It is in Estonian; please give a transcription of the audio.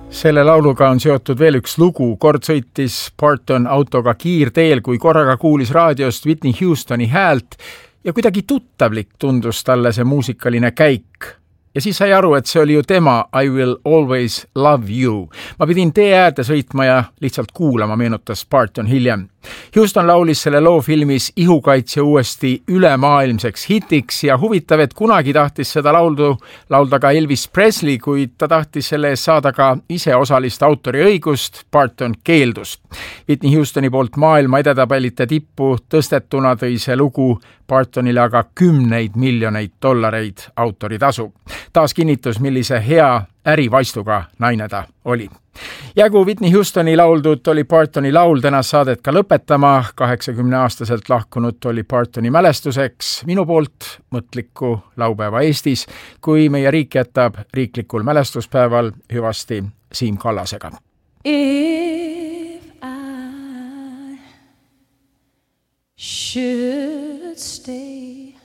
Selle lauluga on seotud veel üks lugu. Kord sõitis Parton autoga kiirteel, kui korraga kuulis raadiost Whitney Houstoni häält ja kuidagi tuttavlik tundus talle see muusikaline käik. Ja siis sai aru, et see oli ju tema I Will Always Love You. Ma pidin tee äärde sõitma ja lihtsalt kuulama, meenutas Parton hiljem. Houston laulis selle loo filmis Ihukaitsja uuesti ülemaailmseks hitiks ja huvitav, et kunagi tahtis seda laulda ka Elvis Presley, kuid ta tahtis selle ees saada ka ise osalist autoriõigust, Parton keeldus. Whitney Houstoni poolt maailma edetabelite tippu tõstetuna tõi see lugu Partonile aga $10 miljoneid autoritasu. Taas kinnitus, millise hea ärivaistuga naine ta oli. Ja kui Whitney Houstoni lauldud oli Partoni laul tänast saadet ka lõpetama, 80-aastaselt lahkunud oli Partoni mälestuseks minu poolt mõtlikku laupäeva Eestis, kui meie riik jätab riiklikul mälestuspäeval hüvasti Siim Kallasega. If I should stay